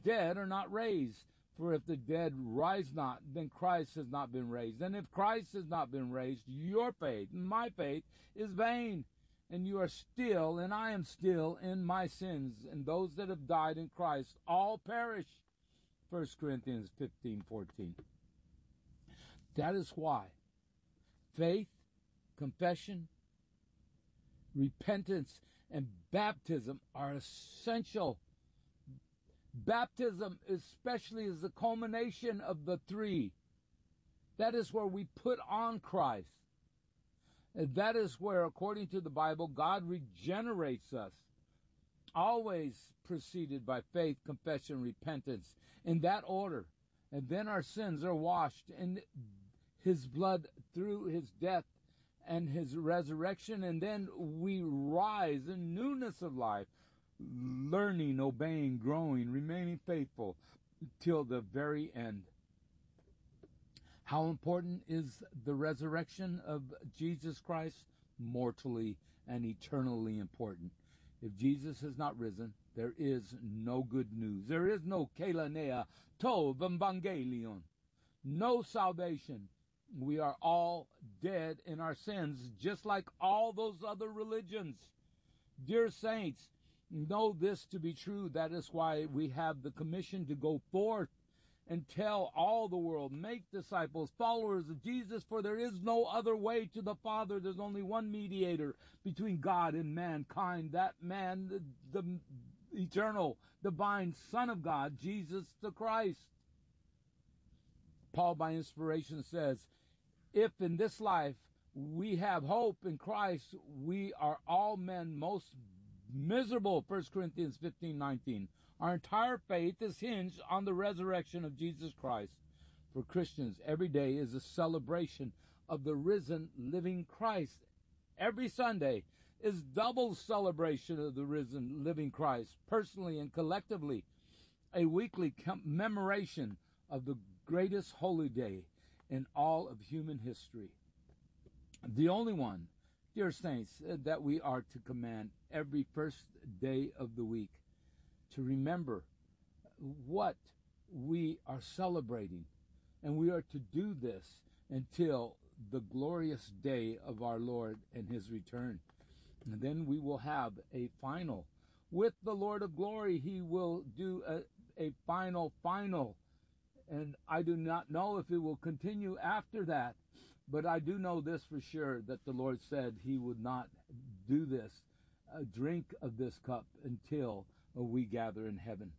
dead are not raised. For if the dead rise not, then Christ has not been raised. And if Christ has not been raised, your faith, my faith, is vain. And you are still, and I am still, in my sins. And those that have died in Christ all perish. 1 Corinthians 15:14. That is why faith, confession, repentance, and baptism are essential. Baptism especially is the culmination of the three. That is where we put on Christ. And that is where, according to the Bible, God regenerates us. Always preceded by faith, confession, repentance. In that order. And then our sins are washed in His blood through His death and His resurrection. And then we rise in newness of life. Learning, obeying, growing, remaining faithful till the very end. How important is the resurrection of Jesus Christ? Mortally and eternally important. If Jesus has not risen, there is no good news. There is no Kelanea Tov Evangelion. No salvation. We are all dead in our sins, just like all those other religions. Dear saints, know this to be true. That is why we have the commission to go forth and tell all the world, make disciples, followers of Jesus, for there is no other way to the Father. There's only one mediator between God and mankind, that man, the eternal, divine Son of God, Jesus the Christ. Paul, by inspiration, says, if in this life we have hope in Christ, we are all men most miserable. 1 Corinthians 15:19. Our entire faith is hinged on the resurrection of Jesus Christ. For Christians, every day is a celebration of the risen, living Christ. Every Sunday is double celebration of the risen, living Christ, personally and collectively. A weekly commemoration of the greatest holy day in all of human history. The only one, dear saints, that we are to command every first day of the week, to remember what we are celebrating. And we are to do this until the glorious day of our Lord and His return. And then we will have a final. With the Lord of glory, He will do a final. And I do not know if it will continue after that. But I do know this for sure, that the Lord said He would not do this, drink of this cup, until we gather in heaven.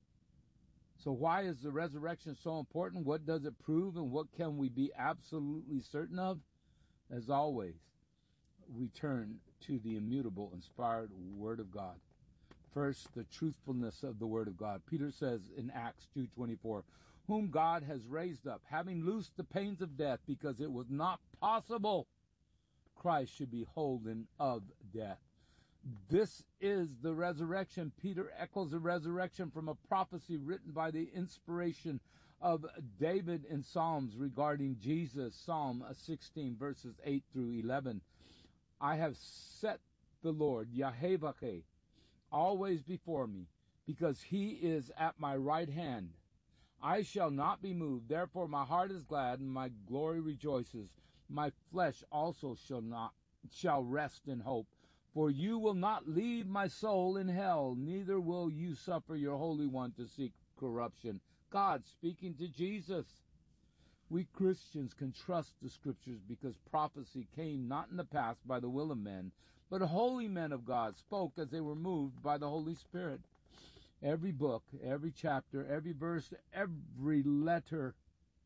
So why is the resurrection so important? What does it prove, and what can we be absolutely certain of? As always, we turn to the immutable, inspired Word of God. First, the truthfulness of the Word of God. Peter says in Acts 2:24, whom God has raised up, having loosed the pains of death, because it was not possible Christ should be holden of death. This is the resurrection. Peter echoes the resurrection from a prophecy written by the inspiration of David in Psalms regarding Jesus. Psalm 16, verses 8 through 11. I have set the Lord, Yahweh, always before me, because He is at my right hand. I shall not be moved. Therefore my heart is glad, and my glory rejoices. My flesh also shall rest in hope. For you will not leave my soul in hell, neither will you suffer your Holy One to see corruption. God speaking to Jesus. We Christians can trust the Scriptures because prophecy came not in the past by the will of men, but holy men of God spoke as they were moved by the Holy Spirit. Every book, every chapter, every verse, every letter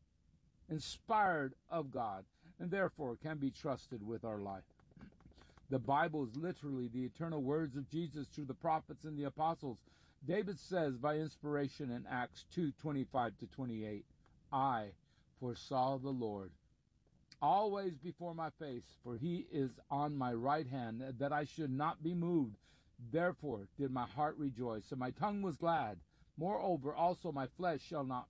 inspired of God, and therefore can be trusted with our life. The Bible is literally the eternal words of Jesus through the prophets and the apostles. David says by inspiration in Acts 2:25-28, I foresaw the Lord always before my face, for He is on my right hand, that I should not be moved. Therefore did my heart rejoice, and my tongue was glad. Moreover, also my flesh shall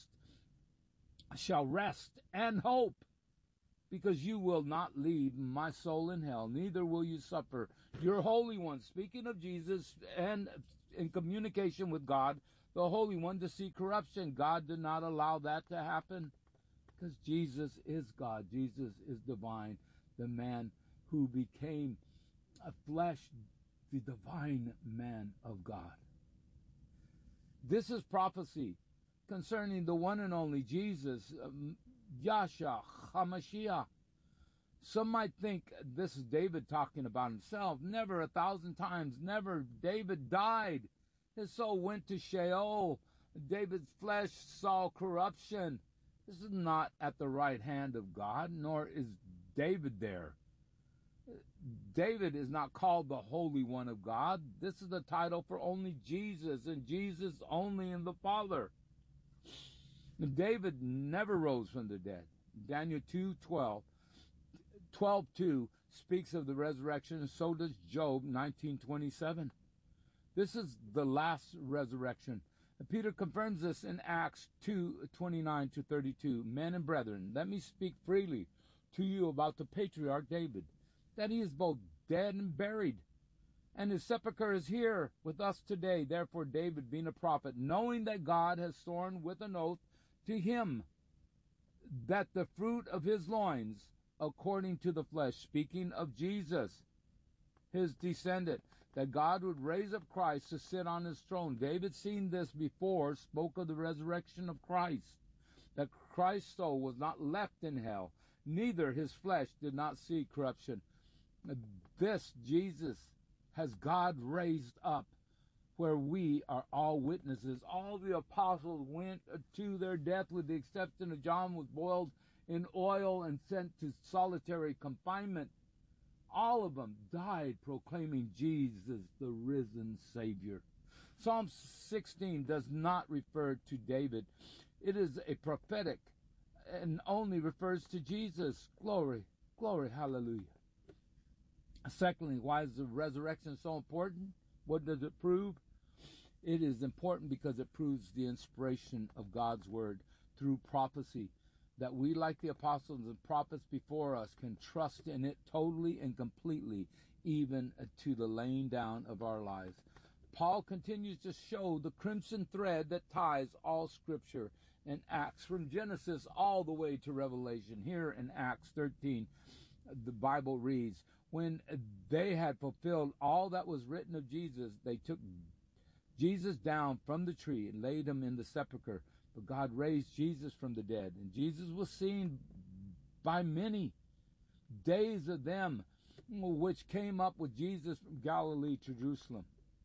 rest and hope, because you will not leave my soul in hell, neither will you suffer your Holy One, speaking of Jesus and in communication with God the Holy One to see corruption. God did not allow that to happen because Jesus is God. Jesus is divine, the man who became a flesh, the divine man of God. This is prophecy concerning the one and only Jesus, Yahshua HaMashiach. Some might think this is David talking about himself. Never, 1,000 times, never. David died. His soul went to Sheol. David's flesh saw corruption. This is not at the right hand of God, nor is David there. David is not called the Holy One of God. This is the title for only Jesus, and Jesus only in the Father. David never rose from the dead. Daniel 12:2 speaks of the resurrection, and so does Job 19:27. This is the last resurrection. And Peter confirms this in Acts 2:29-32. Men and brethren, let me speak freely to you about the patriarch David, that he is both dead and buried, and his sepulchre is here with us today. Therefore David, being a prophet, knowing that God has sworn with an oath to him that the fruit of his loins, according to the flesh, speaking of Jesus, his descendant, that God would raise up Christ to sit on his throne. David, seen this before, spoke of the resurrection of Christ, that Christ's soul was not left in hell, neither his flesh did not see corruption. This Jesus has God raised up, where we are all witnesses. All the apostles went to their death, with the exception of John, was boiled in oil and sent to solitary confinement. All of them died proclaiming Jesus, the risen Savior. Psalm 16 does not refer to David. It is a prophetic and only refers to Jesus. Glory, glory, hallelujah. Secondly, why is the resurrection so important? What does it prove? It is important because it proves the inspiration of God's word through prophecy, that we, like the apostles and prophets before us, can trust in it totally and completely, even to the laying down of our lives. Paul continues to show the crimson thread that ties all Scripture in Acts, from Genesis all the way to Revelation. Here in Acts 13, the Bible reads, when they had fulfilled all that was written of Jesus, they took Jesus down from the tree and laid him in the sepulchre. But God raised Jesus from the dead, and Jesus was seen by many. Days of them which came up with Jesus from Galilee to Jerusalem,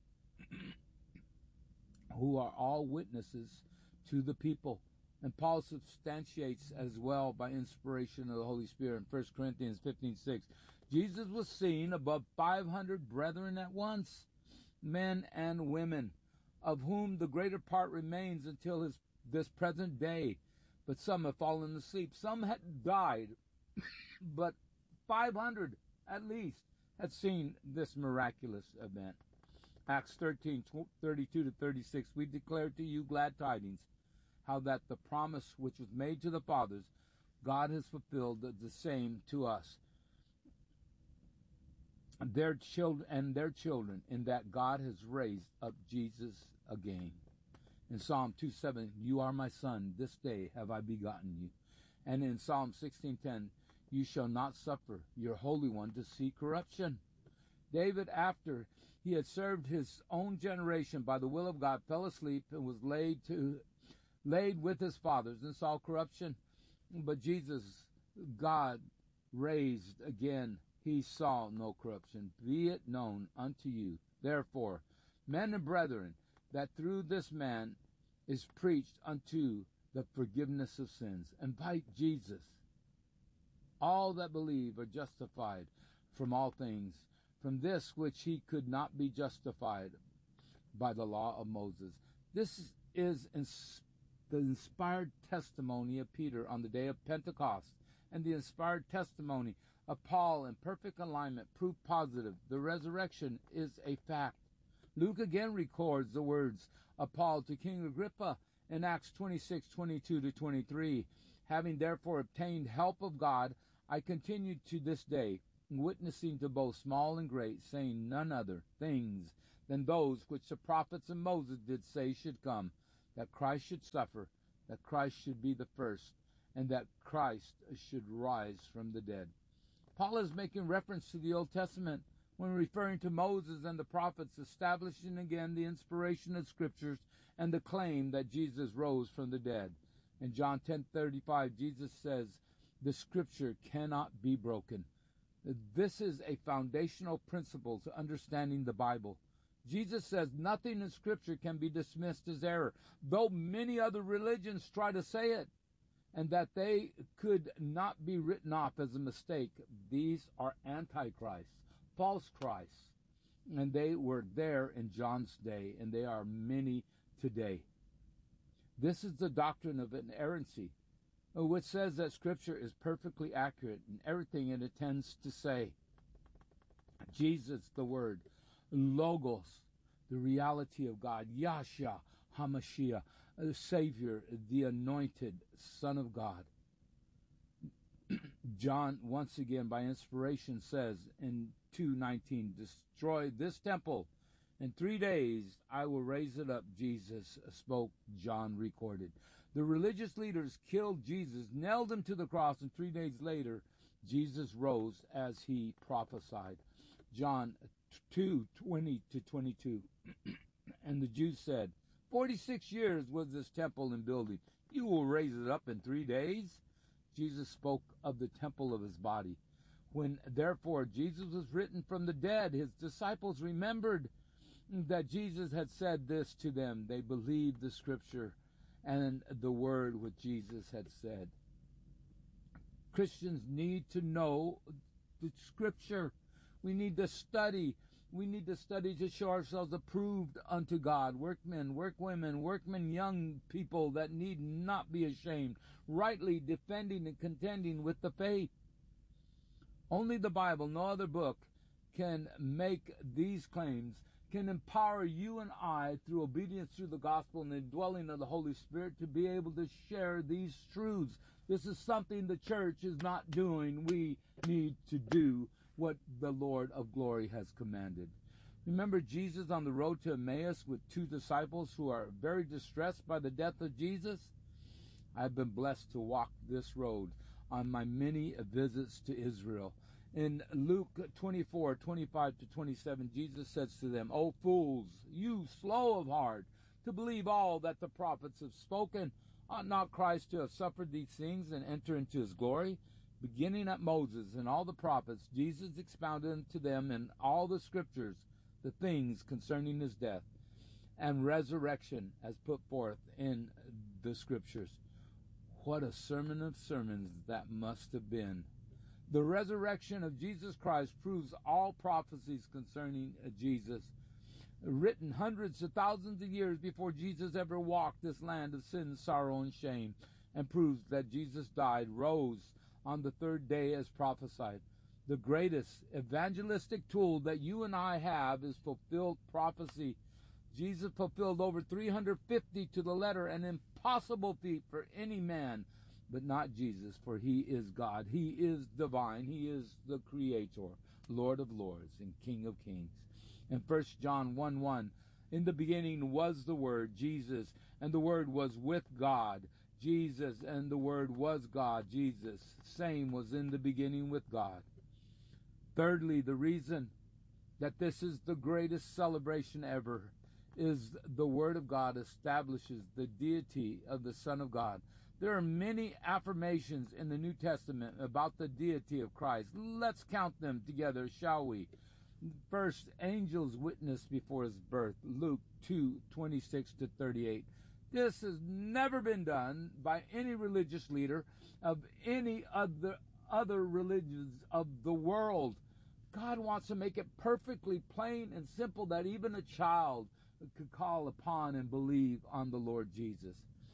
who are all witnesses to the people. And Paul substantiates as well by inspiration of the Holy Spirit in 1 Corinthians 15:6. Jesus was seen above 500 brethren at once, men and women, of whom the greater part remains until this present day, but some have fallen asleep. Some had died, but 500 at least had seen this miraculous event. Acts 13:32-36, we declare to you glad tidings, how that the promise which was made to the fathers, God has fulfilled the same to us, their children, in that God has raised up Jesus again. In Psalm 2:7, you are my son, this day have I begotten you. And in Psalm 16:10, you shall not suffer your Holy One to see corruption. David, after he had served his own generation by the will of God, fell asleep and was laid with his fathers and saw corruption. But Jesus, God raised again, he saw no corruption. Be it known unto you, therefore, men and brethren, that through this man is preached unto the forgiveness of sins. And by Jesus, all that believe are justified from all things, from this which he could not be justified by the law of Moses. This is the inspired testimony of Peter on the day of Pentecost, and the inspired testimony of Paul in perfect alignment, proof positive. The resurrection is a fact. Luke again records the words of Paul to King Agrippa in Acts 26:22-23. Having therefore obtained help of God, I continue to this day, witnessing to both small and great, saying none other things than those which the prophets and Moses did say should come, that Christ should suffer, that Christ should be the first, and that Christ should rise from the dead. Paul is making reference to the Old Testament when referring to Moses and the prophets, establishing again the inspiration of Scriptures and the claim that Jesus rose from the dead. In John 10:35, Jesus says, the Scripture cannot be broken. This is a foundational principle to understanding the Bible. Jesus says nothing in Scripture can be dismissed as error, though many other religions try to say it, and that they could not be written off as a mistake. These are antichrists, false Christs, and they were there in John's day, and they are many today. This is the doctrine of inerrancy, which says that Scripture is perfectly accurate in everything it intends to say. Jesus, the Word, Logos, the reality of God, Yahshua HaMashiach, the Savior, the anointed Son of God. John, once again, by inspiration, says in 2:19, destroy this temple. In 3 days I will raise it up, Jesus spoke, John recorded. The religious leaders killed Jesus, nailed him to the cross, and 3 days later, Jesus rose as he prophesied. John 2:20-22. And the Jews said, 46 years was this temple in building. You will raise it up in 3 days? Jesus spoke of the temple of his body. When, therefore, Jesus was risen from the dead, his disciples remembered that Jesus had said this to them. They believed the Scripture and the word which Jesus had said. Christians need to know the Scripture. We need to study. We need to study to show ourselves approved unto God. Workmen, workwomen, young people that need not be ashamed, rightly defending and contending with the faith. Only the Bible, no other book, can make these claims, can empower you and I through obedience through the gospel and the indwelling of the Holy Spirit to be able to share these truths. This is something the church is not doing. We need to do what the Lord of glory has commanded. Remember Jesus on the road to Emmaus with 2 disciples who are very distressed by the death of Jesus? I've been blessed to walk this road on my many visits to Israel. In Luke 24:25-27, Jesus says to them, O fools, you slow of heart, to believe all that the prophets have spoken. Ought not Christ to have suffered these things and enter into his glory? Beginning at Moses and all the prophets, Jesus expounded to them in all the Scriptures the things concerning his death and resurrection as put forth in the Scriptures. What a sermon of sermons that must have been. The resurrection of Jesus Christ proves all prophecies concerning Jesus, written hundreds of thousands of years before Jesus ever walked this land of sin, sorrow, and shame, and proves that Jesus died, rose on the 3rd day as prophesied. The greatest evangelistic tool that you and I have is fulfilled prophecy. Jesus fulfilled over 350 to the letter, an impossible feat for any man, but not Jesus, for he is God. He is divine. He is the Creator, Lord of lords, and King of kings. In 1 John 1:1, in the beginning was the Word, Jesus, and the Word was with God. Jesus, and the Word was God. Jesus, same was in the beginning with God. Thirdly, the reason that this is the greatest celebration ever is the Word of God establishes the deity of the Son of God. There are many affirmations in the New Testament about the deity of Christ. Let's count them together, shall we? First, angels witnessed before his birth, Luke 2:26-38. This has never been done by any religious leader of any other religions of the world. God wants to make it perfectly plain and simple that even a child could call upon and believe on the Lord Jesus.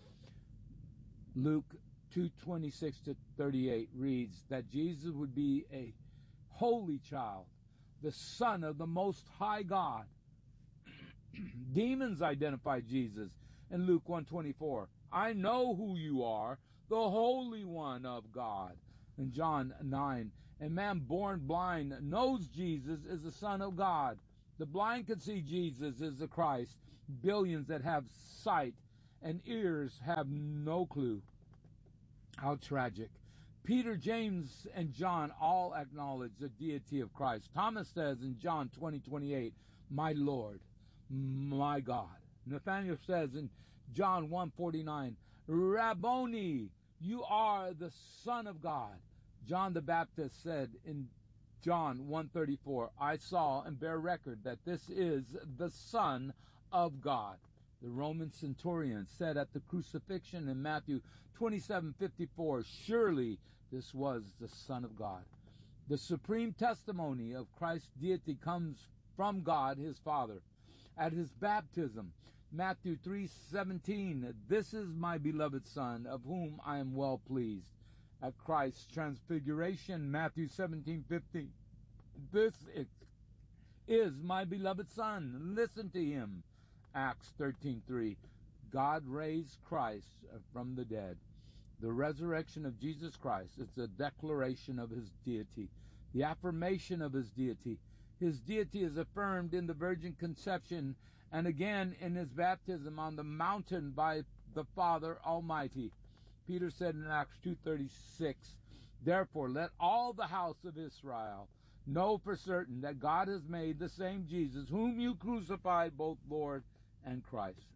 Luke 2:26-38 reads that Jesus would be a holy child, the Son of the Most High God. Demons identified Jesus in Luke 1:24. I know who you are, the Holy One of God. In John 9, a man born blind knows Jesus is the Son of God. The blind can see Jesus is the Christ. Billions that have sight and ears have no clue. How tragic. Peter, James, and John all acknowledge the deity of Christ. Thomas says in John 20:28, my Lord, my God. Nathanael says in John 1:49, Rabboni, you are the Son of God. John the Baptist said in John 1:34, I saw and bear record that this is the Son of God. The Roman centurion said at the crucifixion in Matthew 27:54, surely this was the Son of God. The supreme testimony of Christ's deity comes from God, his Father. At his baptism, Matthew 3:17, this is my beloved Son, of whom I am well pleased. At Christ's transfiguration, Matthew 17:15, this is my beloved Son, listen to him. Acts 13:3, God raised Christ from the dead. The resurrection of Jesus Christ is a declaration of his deity, the affirmation of his deity. His deity is affirmed in the virgin conception and again in his baptism on the mountain by the Father Almighty. Peter said in Acts 2:36, therefore let all the house of Israel know for certain that God has made the same Jesus, whom you crucified, both Lord and Christ.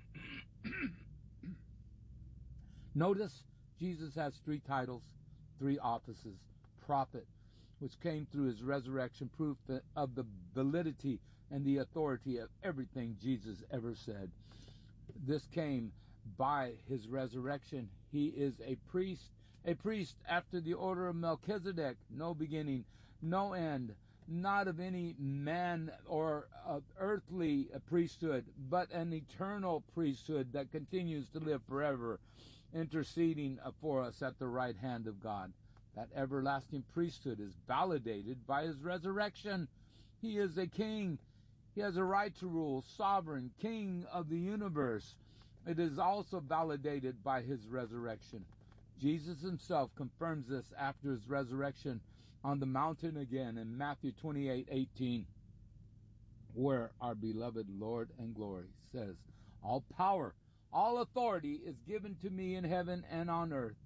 Notice Jesus has 3 titles, 3 offices. Prophet, which came through his resurrection, proof of the validity and the authority of everything Jesus ever said. This came by his resurrection. He is a priest after the order of Melchizedek, no beginning, no end, not of any man or earthly priesthood, but an eternal priesthood that continues to live forever, interceding for us at the right hand of God. That everlasting priesthood is validated by his resurrection. He is a king. He has a right to rule, sovereign, king of the universe. It is also validated by his resurrection. Jesus himself confirms this after his resurrection on the mountain again in Matthew 28:18, where our beloved Lord and glory says, all power, all authority is given to me in heaven and on earth.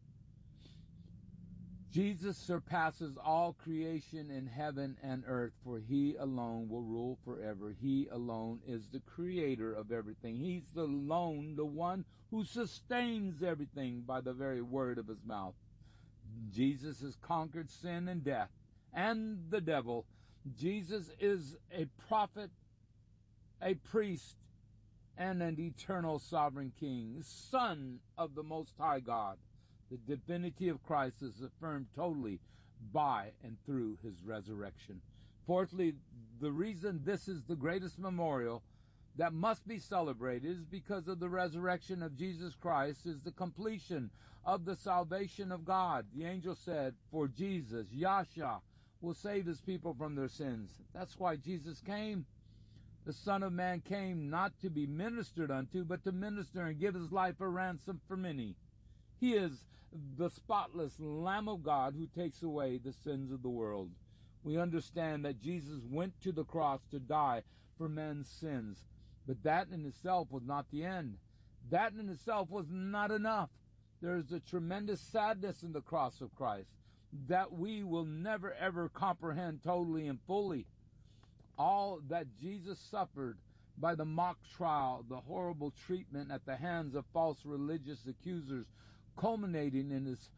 Jesus surpasses all creation in heaven and earth, for he alone will rule forever. He alone is the creator of everything. He's alone the one who sustains everything by the very word of his mouth. Jesus has conquered sin and death and the devil. Jesus is a prophet, a priest, and an eternal sovereign king, Son of the Most High God. The divinity of Christ is affirmed totally by and through his resurrection. Fourthly, the reason this is the greatest memorial that must be celebrated is because of the resurrection of Jesus Christ is the completion of the salvation of God. The angel said, for Jesus, Yahshua, will save his people from their sins. That's why Jesus came. The Son of Man came not to be ministered unto, but to minister and give his life a ransom for many. He is the spotless Lamb of God who takes away the sins of the world. We understand that Jesus went to the cross to die for men's sins, but that in itself was not the end. That in itself was not enough. There is a tremendous sadness in the cross of Christ that we will never ever comprehend totally and fully. All that Jesus suffered by the mock trial, the horrible treatment at the hands of false religious accusers, culminating in his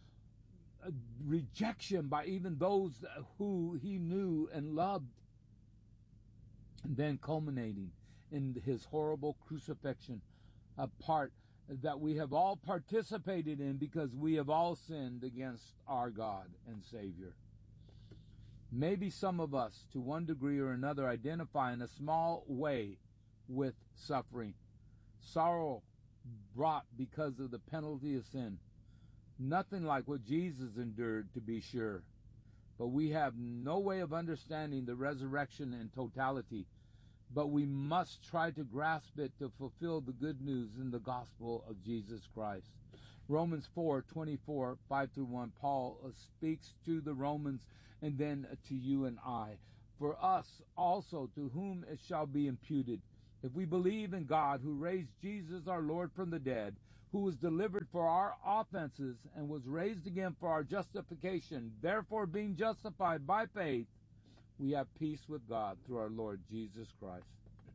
rejection by even those who he knew and loved, and then culminating in his horrible crucifixion, a part that we have all participated in because we have all sinned against our God and Savior. Maybe some of us, to one degree or another, identify in a small way with suffering, sorrow brought because of the penalty of sin. Nothing like what Jesus endured, to be sure. But we have no way of understanding the resurrection in totality. But we must try to grasp it to fulfill the good news in the gospel of Jesus Christ. Romans 4:24, 5-1, Paul speaks to the Romans and then to you and I. For us also, to whom it shall be imputed, If we believe in God who raised Jesus our Lord from the dead, who was delivered for our offenses and was raised again for our justification, therefore being justified by faith, we have peace with God through our Lord Jesus Christ.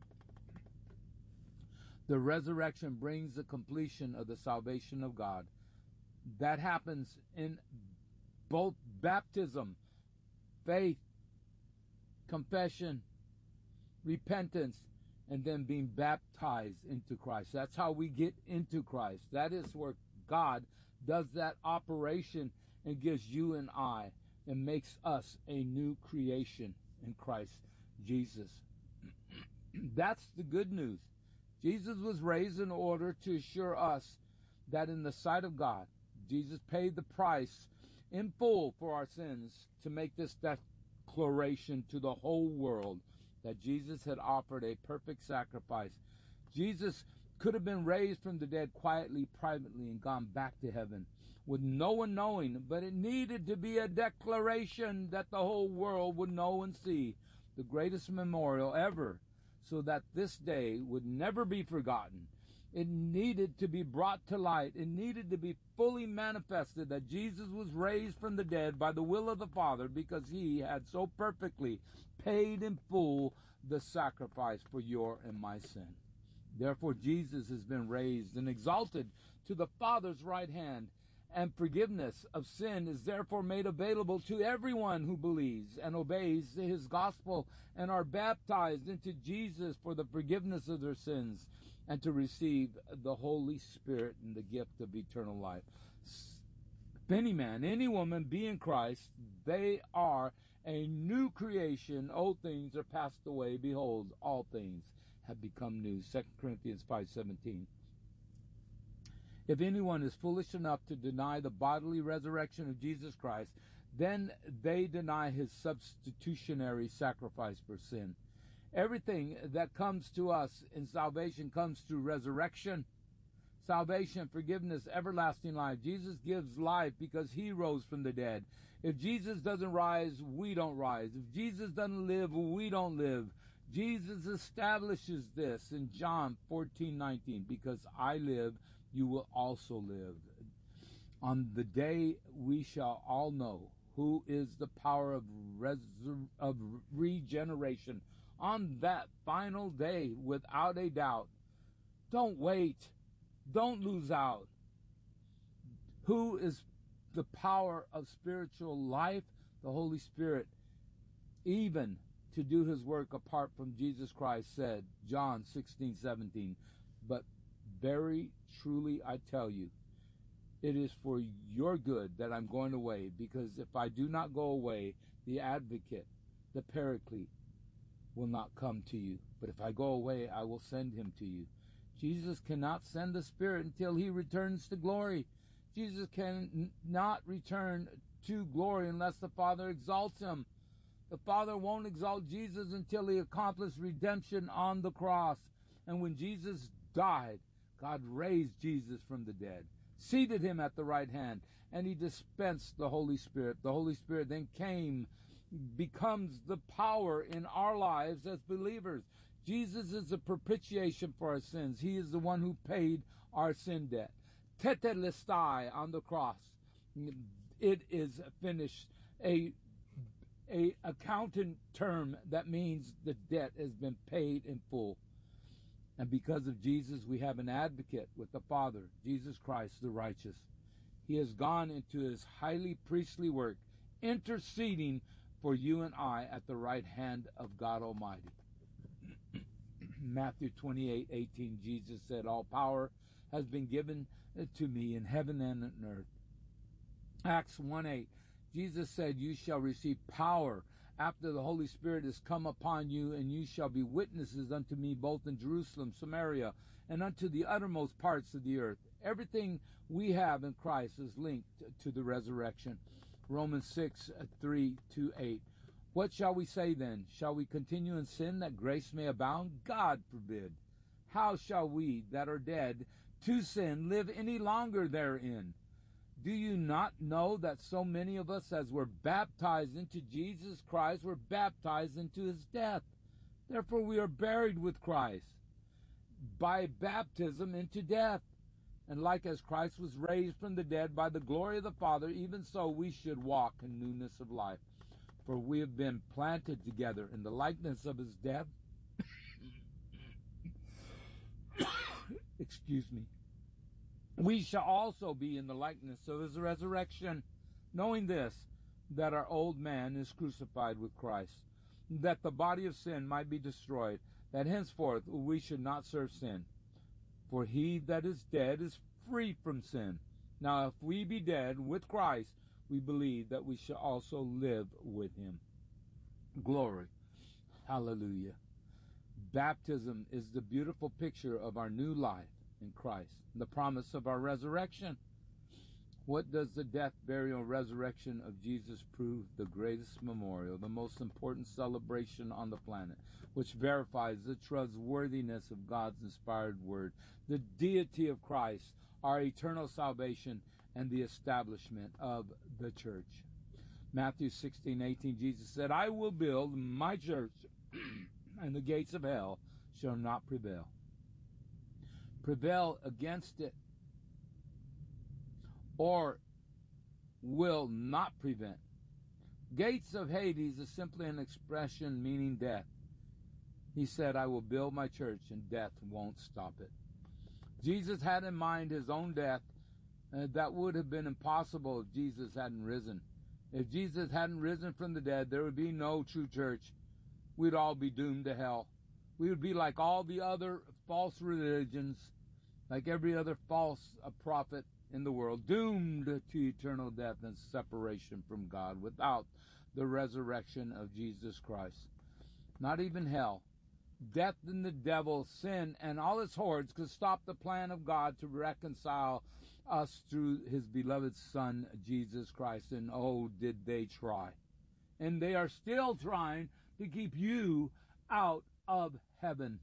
The resurrection brings the completion of the salvation of God. That happens in both baptism, faith, confession, repentance, and then being baptized into Christ. That's how we get into Christ. That is where God does that operation and gives you and I and makes us a new creation in Christ Jesus. That's the good news. Jesus was raised in order to assure us that in the sight of God, Jesus paid the price in full for our sins to make this declaration to the whole world that Jesus had offered a perfect sacrifice. Jesus could have been raised from the dead quietly, privately, and gone back to heaven with no one knowing, but it needed to be a declaration that the whole world would know and see, the greatest memorial ever, so that this day would never be forgotten. It needed to be brought to light. It needed to be fully manifested that Jesus was raised from the dead by the will of the Father, because he had so perfectly paid in full the sacrifice for your and my sin. Therefore, Jesus has been raised and exalted to the Father's right hand, and forgiveness of sin is therefore made available to everyone who believes and obeys his gospel and are baptized into Jesus for the forgiveness of their sins and to receive the Holy Spirit and the gift of eternal life. If any man, any woman be in Christ, they are a new creation. Old things are passed away. Behold, all things have become new. 2 Corinthians 5:17. If anyone is foolish enough to deny the bodily resurrection of Jesus Christ, then they deny his substitutionary sacrifice for sin. Everything that comes to us in salvation comes through resurrection, salvation, forgiveness, everlasting life. Jesus gives life because he rose from the dead. If Jesus doesn't rise, we don't rise. If Jesus doesn't live, we don't live. Jesus establishes this in John 14:19, because I live, you will also live. On the day we shall all know who is the power of regeneration. On that final day, without a doubt. Don't wait. Don't lose out. Who is the power of spiritual life? The Holy Spirit. Even to do his work apart from Jesus Christ, said John 16:17. But very truly I tell you, it is for your good that I'm going away, because if I do not go away, the advocate, the paraclete, will not come to you. But if I go away, I will send him to you. Jesus cannot send the Spirit until he returns to glory. Jesus cannot return to glory unless the Father exalts him. The Father won't exalt Jesus until he accomplished redemption on the cross. And when Jesus died, God raised Jesus from the dead, seated him at the right hand, and he dispensed the Holy Spirit. The Holy Spirit then becomes the power in our lives as believers. Jesus is the propitiation for our sins. He is the one who paid our sin debt. Tetelestai on the cross. It is finished. A accountant term that means the debt has been paid in full. And because of Jesus, we have an advocate with the Father, Jesus Christ the righteous. He has gone into his highly priestly work, interceding for you and I at the right hand of God Almighty. Matthew 28:18, Jesus said, all power has been given to me in heaven and on earth. Acts 1:8, Jesus said, you shall receive power after the Holy Spirit has come upon you, and you shall be witnesses unto me both in Jerusalem, Samaria, and unto the uttermost parts of the earth. Everything we have in Christ is linked to the resurrection. Romans 6:3-8. What shall we say then? Shall we continue in sin that grace may abound? God forbid. How shall we that are dead to sin live any longer therein? Do you not know that so many of us as were baptized into Jesus Christ were baptized into his death? Therefore we are buried with Christ. by baptism into death. And like as Christ was raised from the dead by the glory of the Father, even so we should walk in newness of life. For we have been planted together in the likeness of his death. Excuse me. We shall also be in the likeness of his resurrection, knowing this, that our old man is crucified with Christ, that the body of sin might be destroyed, that henceforth we should not serve sin. For he that is dead is free from sin. Now if we be dead with Christ, we believe that we shall also live with him. Glory. Hallelujah. Baptism is the beautiful picture of our new life in Christ, the promise of our resurrection. What does the death, burial, and resurrection of Jesus prove? The greatest memorial, the most important celebration on the planet, which verifies the trustworthiness of God's inspired word, the deity of Christ, our eternal salvation, and the establishment of the church. Matthew 16:18, Jesus said, I will build my church, and the gates of hell shall not prevail. Prevail against it, or will not prevent. Gates of Hades is simply an expression meaning death. He said, I will build my church, and death won't stop it. Jesus had in mind his own death. That would have been impossible if Jesus hadn't risen. If Jesus hadn't risen from the dead, there would be no true church. We'd all be doomed to hell. We would be like all the other false religions, like every other false prophet in the world, doomed to eternal death and separation from God without the resurrection of Jesus Christ. Not even hell, death and the devil, sin, and all its hordes could stop the plan of God to reconcile us through his beloved Son, Jesus Christ. And oh, did they try. And they are still trying to keep you out of heaven.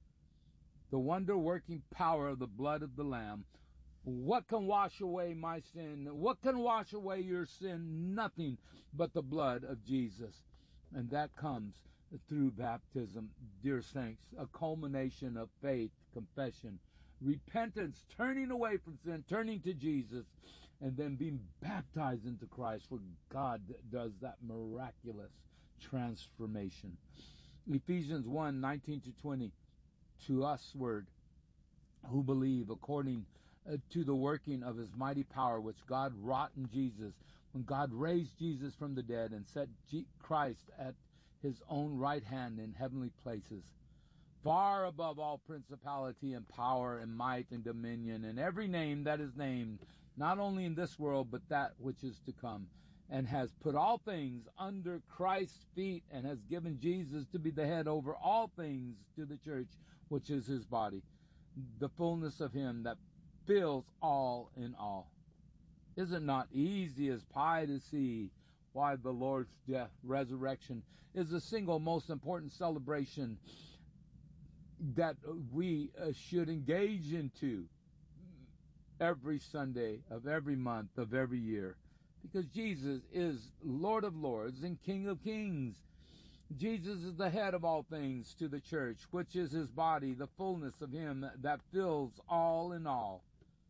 The wonder-working power of the blood of the Lamb. What can wash away my sin? What can wash away your sin? Nothing but the blood of Jesus. And that comes through baptism, dear saints, a culmination of faith, confession, repentance, turning away from sin, turning to Jesus, and then being baptized into Christ, where God does that miraculous transformation. Ephesians 1:19-20, to us word who believe according to the working of his mighty power, which God wrought in Jesus, when God raised Jesus from the dead and set Christ at his own right hand in heavenly places, far above all principality and power and might and dominion and every name that is named, not only in this world but that which is to come, and has put all things under Christ's feet, and has given Jesus to be the head over all things to the church, which is his body, the fullness of him that fills all in all. Is it not easy as pie to see why the Lord's death, resurrection, is the single most important celebration that we should engage into every Sunday of every month of every year? Because Jesus is Lord of lords and King of kings. Jesus is the head of all things to the church, which is his body, the fullness of him that fills all in all.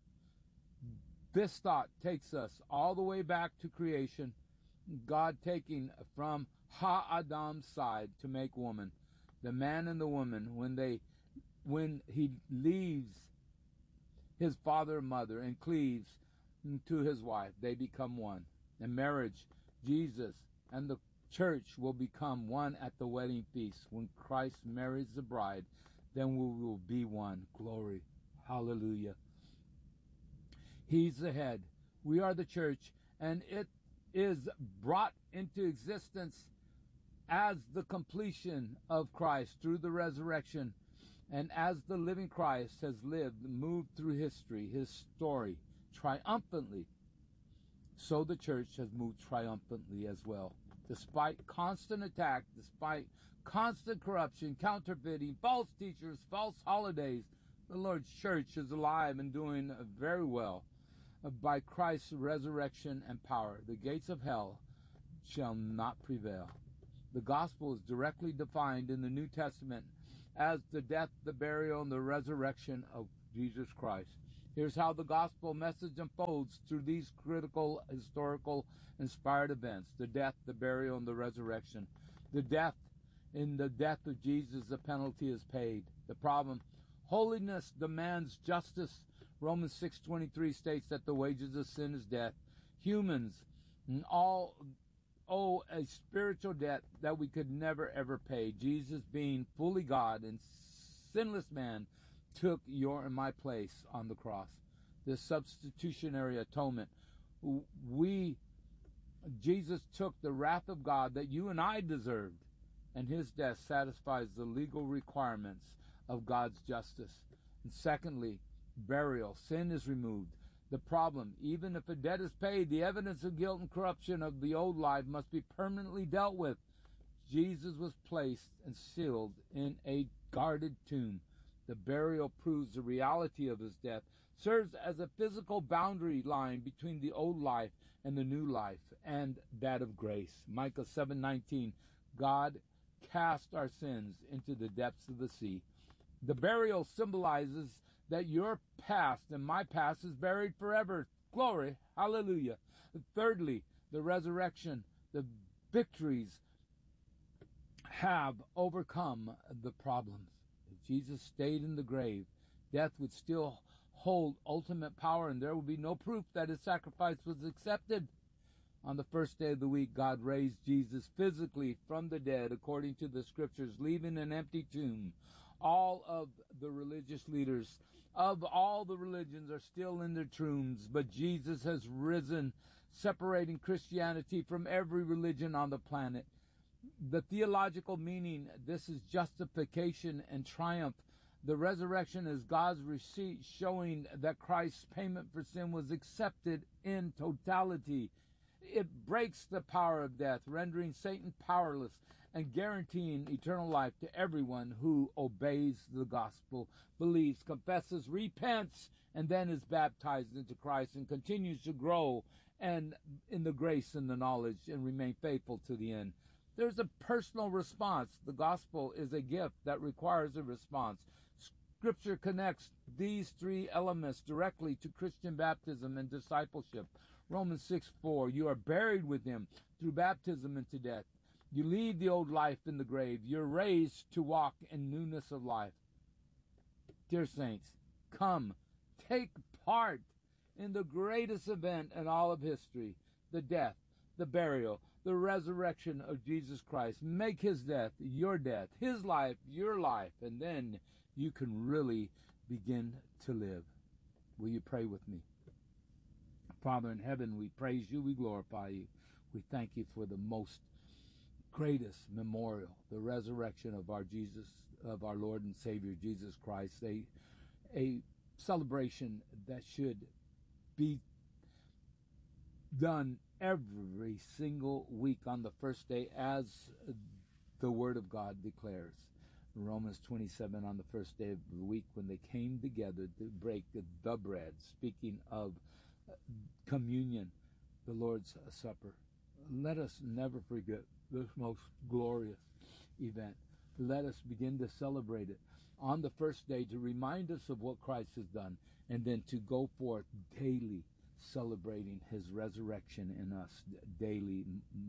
This thought takes us all the way back to creation, God taking from Ha-Adam's side to make woman. The man and the woman, when he leaves his father and mother and cleaves to his wife, they become one. In marriage, Jesus and the church will become one at the wedding feast. When Christ marries the bride, then we will be one. Glory. Hallelujah. He's the head. We are the church, and it is brought into existence as the completion of Christ through the resurrection, and as the living Christ has lived, moved through history, his story, triumphantly, so the church has moved triumphantly as well. Despite constant attack, despite constant corruption, counterfeiting, false teachers, false holidays, the Lord's church is alive and doing very well. By Christ's resurrection and power, the gates of hell shall not prevail. The gospel is directly defined in the New Testament as the death, the burial, and the resurrection of Jesus Christ. Here's how the gospel message unfolds through these critical, historical, inspired events: the death, the burial, and the resurrection. The death, in the death of Jesus, the penalty is paid. The problem: holiness demands justice. Romans 6:23 states that the wages of sin is death. Humans all owe a spiritual debt that we could never ever pay. Jesus, being fully God and sinless man, took your and my place on the cross. This substitutionary atonement, Jesus took the wrath of God that you and I deserved, and his death satisfies the legal requirements of God's justice. And secondly, burial. Sin is removed. The problem: even if a debt is paid, the evidence of guilt and corruption of the old life must be permanently dealt with. Jesus was placed and sealed in a guarded tomb. The burial proves the reality of his death, serves as a physical boundary line between the old life and the new life, and that of grace. Micah 7:19, God cast our sins into the depths of the sea. The burial symbolizes that your past and my past is buried forever. Glory, hallelujah. Thirdly, the resurrection. The victories have overcome the problems. If Jesus stayed in the grave, death would still hold ultimate power, and there would be no proof that his sacrifice was accepted. On the first day of the week, God raised Jesus physically from the dead, according to the scriptures, leaving an empty tomb. All of the religious leaders of all the religions are still in their tombs, but Jesus has risen, separating Christianity from every religion on the planet. The theological meaning: this is justification and triumph. The resurrection is God's receipt, showing that Christ's payment for sin was accepted in totality. It breaks the power of death, rendering Satan powerless and guaranteeing eternal life to everyone who obeys the gospel, believes, confesses, repents, and then is baptized into Christ and continues to grow and in the grace and the knowledge and remain faithful to the end. There's a personal response. The gospel is a gift that requires a response. Scripture connects these three elements directly to Christian baptism and discipleship. Romans 6:4, you are buried with him through baptism into death. You leave the old life in the grave. You're raised to walk in newness of life. Dear saints, come, take part in the greatest event in all of history: the death, the burial, the resurrection of Jesus Christ. Make his death, his life, your life, and then you can really begin to live. Will you pray with me? Father in heaven, we praise you, we glorify you. We thank you for the most greatest memorial, the resurrection of our Lord and Savior Jesus Christ, a celebration that should be done every single week on the first day, as the Word of God declares. Romans 27, on the first day of the week, when they came together to break the bread, speaking of communion, the Lord's Supper. Let us never forget this most glorious event. Let us begin to celebrate it on the first day to remind us of what Christ has done, and then to go forth daily celebrating his resurrection in us, daily,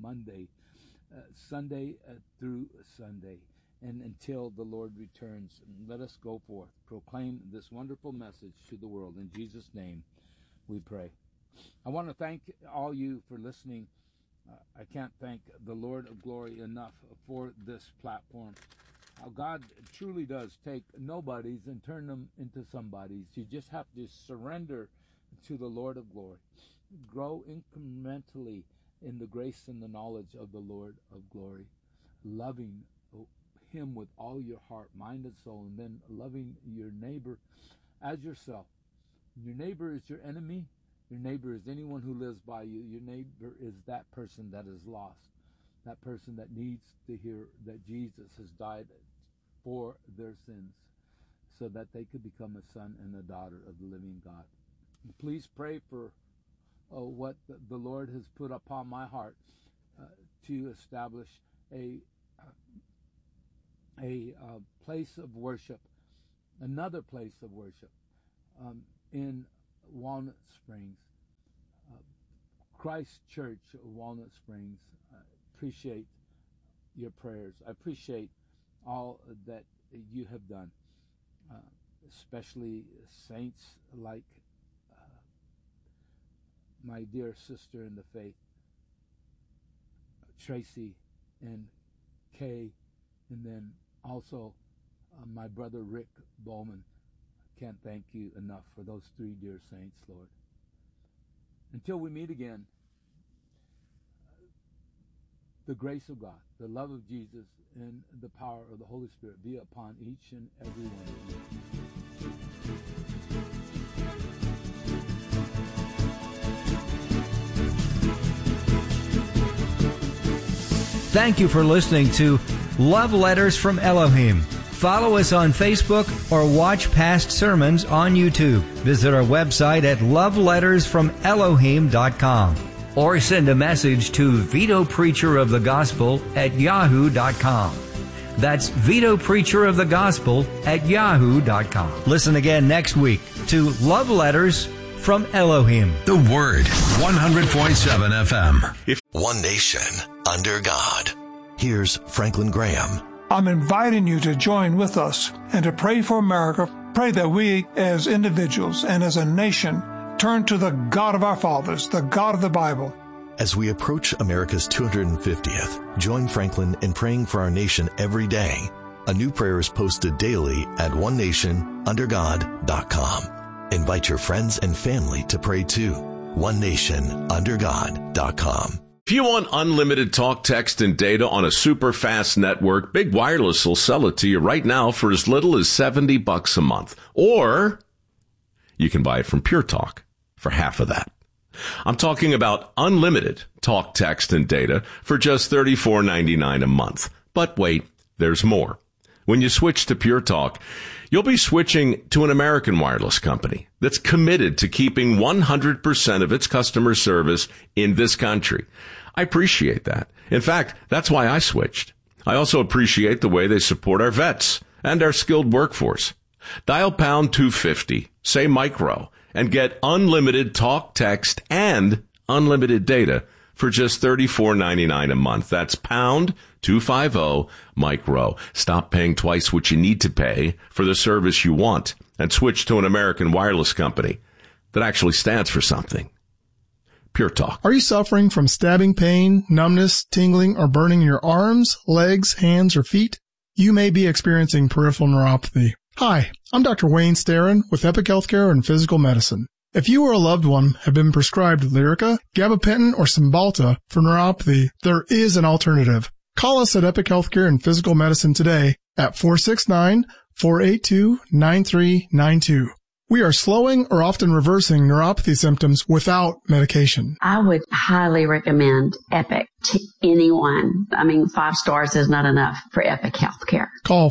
Sunday through Sunday, and until the Lord returns. Let us go forth, proclaim this wonderful message to the world. In Jesus' name we pray. I want to thank all you for listening. I can't thank the Lord of glory enough for this platform. How God truly does take nobodies and turn them into somebodies. You just have to surrender to the Lord of glory. Grow incrementally in the grace and the knowledge of the Lord of glory, loving him with all your heart, mind, and soul, and then loving your neighbor as yourself. Your neighbor is your enemy. Your neighbor is anyone who lives by you. Your neighbor is that person that is lost, that person that needs to hear that Jesus has died for their sins so that they could become a son and a daughter of the living God. Please pray for what the Lord has put upon my heart to establish a a place of worship, another place of worship in Walnut Springs. Christ Church of Walnut Springs. I appreciate your prayers. I appreciate all that you have done, especially saints like my dear sister in the faith, Tracy and Kay, and then also my brother Rick Bowman. I can't thank you enough for those three dear saints, Lord. Until we meet again, the grace of God, the love of Jesus, and the power of the Holy Spirit be upon each and every one of you. Thank you for listening to Love Letters from Elohim. Follow us on Facebook or watch past sermons on YouTube. Visit our website at lovelettersfromelohim.com or send a message to VitoPreacherOfTheGospel@yahoo.com. That's VitoPreacherOfTheGospel@yahoo.com. Listen again next week to Love Letters from Elohim. The Word, 100.7 FM. One nation under God. Here's Franklin Graham. I'm inviting you to join with us and to pray for America. Pray that we as individuals and as a nation turn to the God of our fathers, the God of the Bible. As we approach America's 250th, join Franklin in praying for our nation every day. A new prayer is posted daily at onenationundergod.com. Invite your friends and family to pray too. onenationundergod.com. If you want unlimited talk, text, and data on a super fast network, Big Wireless will sell it to you right now for as little as $70 a month. Or you can buy it from Pure Talk for half of that. I'm talking about unlimited talk, text, and data for just $34.99 a month. But wait, there's more. When you switch to Pure Talk, you'll be switching to an American wireless company that's committed to keeping 100% of its customer service in this country. I appreciate that. In fact, that's why I switched. I also appreciate the way they support our vets and our skilled workforce. Dial pound 250, say micro, and get unlimited talk, text, and unlimited data for just $34.99 a month. That's pound 250 micro. Stop paying twice what you need to pay for the service you want and switch to an American wireless company that actually stands for something. Pure Talk. Are you suffering from stabbing pain, numbness, tingling, or burning in your arms, legs, hands, or feet? You may be experiencing peripheral neuropathy. Hi, I'm Dr. Wayne Starrin with Epic Healthcare and Physical Medicine. If you or a loved one have been prescribed Lyrica, gabapentin, or Cymbalta for neuropathy, there is an alternative. Call us at Epic Healthcare and Physical Medicine today at 469-482-9392. We are slowing or often reversing neuropathy symptoms without medication. I would highly recommend Epic to anyone. 5 stars is not enough for Epic Healthcare. Call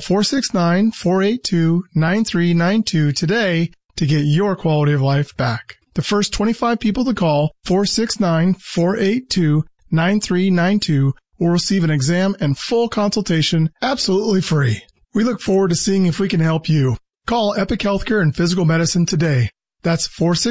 469-482-9392 today to get your quality of life back. The first 25 people to call 469-482-9392 will receive an exam and full consultation absolutely free. We look forward to seeing if we can help you. Call Epic Healthcare and Physical Medicine today. That's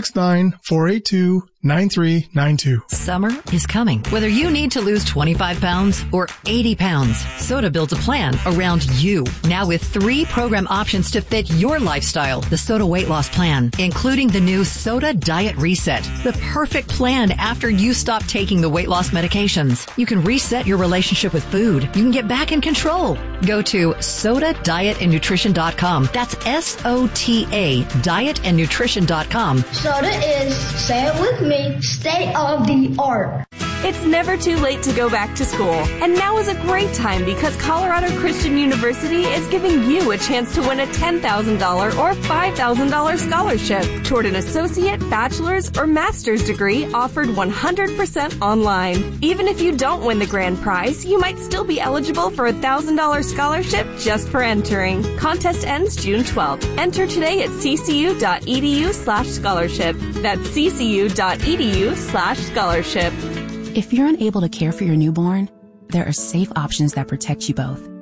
469-482-9392. Summer is coming. Whether you need to lose 25 pounds or 80 pounds, SOTA builds a plan around you. Now with 3 program options to fit your lifestyle. The SOTA Weight Loss Plan, including the new SOTA Diet Reset. The perfect plan after you stop taking the weight loss medications. You can reset your relationship with food. You can get back in control. Go to SOTADietandNutrition.com. That's SOTA dietandnutrition.com. SOTA is, say it with me, state of the art. It's never too late to go back to school. And now is a great time because Colorado Christian University is giving you a chance to win a $10,000 or $5,000 scholarship toward an associate, bachelor's, or master's degree offered 100% online. Even if you don't win the grand prize, you might still be eligible for a $1,000 scholarship just for entering. Contest ends June 12th. Enter today at ccu.edu/scholarship. That's ccu.edu/scholarship. If you're unable to care for your newborn, there are safe options that protect you both.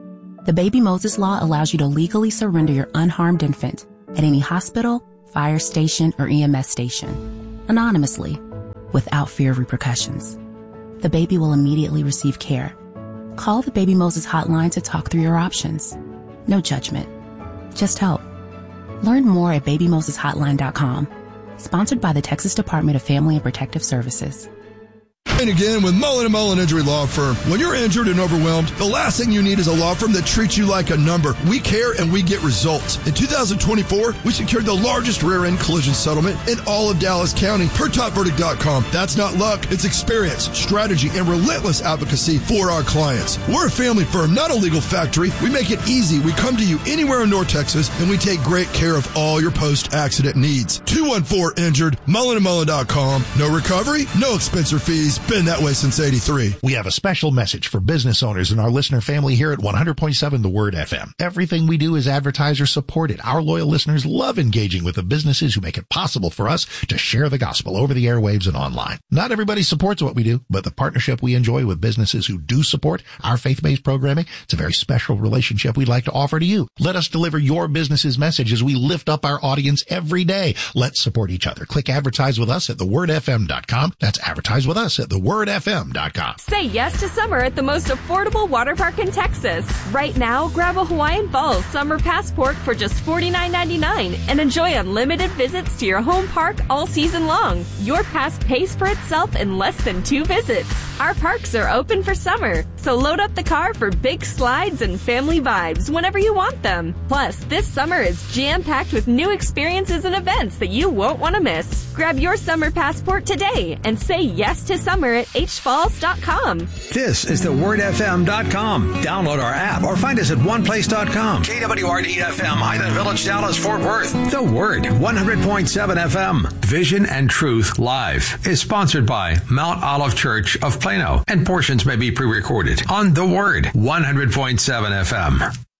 The Baby Moses Law allows you to legally surrender your unharmed infant at any hospital, fire station, or EMS station, anonymously, without fear of repercussions. The baby will immediately receive care. Call the Baby Moses hotline to talk through your options. No judgment, just help. Learn more at babymoseshotline.com. Sponsored by the Texas Department of Family and Protective Services. And again with Mullen & Mullen Injury Law Firm. When you're injured and overwhelmed, the last thing you need is a law firm that treats you like a number. We care and we get results. In 2024, we secured the largest rear-end collision settlement in all of Dallas County per topverdict.com. That's not luck. It's experience, strategy, and relentless advocacy for our clients. We're a family firm, not a legal factory. We make it easy. We come to you anywhere in North Texas, and we take great care of all your post-accident needs. 214-INJURED, mullenandmullen.com. No recovery, no expense or fees. Been that way since 83. We have a special message for business owners and our listener family here at 100.7 The Word FM. Everything we do is advertiser supported. Our loyal listeners love engaging with the businesses who make it possible for us to share the gospel over the airwaves and online. Not everybody supports what we do, but the partnership we enjoy with businesses who do support our faith-based programming, it's a very special relationship we'd like to offer to you. Let us deliver your business's message as we lift up our audience every day. Let's support each other. Click advertise with us at thewordfm.com. That's advertise with us at thewordfm.com. Say yes to summer at the most affordable water park in Texas. Right now, grab a Hawaiian Falls summer passport for just $49.99 and enjoy unlimited visits to your home park all season long. Your pass pays for itself in less than 2 visits. Our parks are open for summer, so load up the car for big slides and family vibes whenever you want them. Plus, this summer is jam-packed with new experiences and events that you won't want to miss. Grab your summer passport today and say yes to summer at hfalls.com. This is thewordfm.com. Download our app or find us at oneplace.com. KWRD-FM, Highland Village, Dallas, Fort Worth. The Word, 100.7 FM. Vision and Truth Live is sponsored by Mount Olive Church of Plano, and portions may be pre-recorded on The Word, 100.7 FM.